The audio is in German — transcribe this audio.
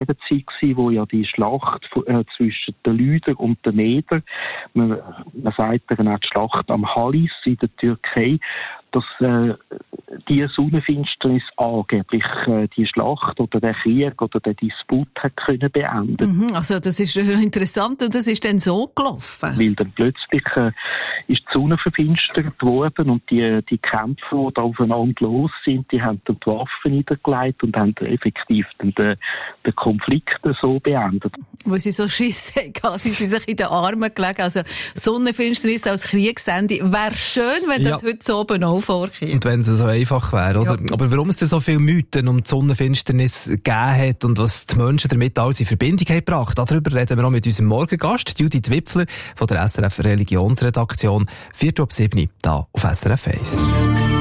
Zeit gewesen, wo ja die Schlacht zwischen den Lüdern und den Meder, man sagt dann auch die Schlacht am Halis in der Türkei, dass die Sonnenfinsternis angeblich die Schlacht oder der Krieg oder der Disput hat können beenden. Also das ist interessant und das ist dann so gelaufen. Weil dann plötzlich ist die Sonne verfinstert worden und die Kämpfer, die da aufeinander los sind, die haben dann die Waffen niedergelegt und haben effektiv dann den Konflikt so beendet. Weil sie so Schiss hatten, sind sie sich in den Armen gelegen. Also Sonnenfinsternis als Kriegsende. Wäre schön, wenn das heute so oben auch vorkommt. Und wenn es so einfach wäre, oder? Ja. Aber warum es denn so viele Mythen um die Sonnenfinsternis gegeben hat und was die Menschen damit alles in Verbindung haben gebracht, darüber reden wir auch mit unserem Morgengast, Judith Wipfler von der SRF Religionsredaktion, 4:07 hier auf SRF 1.